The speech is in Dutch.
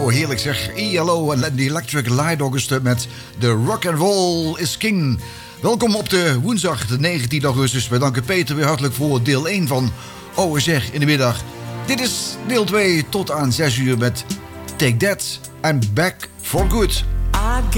Oh, heerlijk zeg. ELO en The Electric Light Orchestra met The Rock and Roll is King. Welkom op de woensdag, de 19 augustus. Wij danken Peter weer hartelijk voor deel 1 van OSR in de middag. Dit is deel 2 tot aan 6 uur met Take That and Back for Good.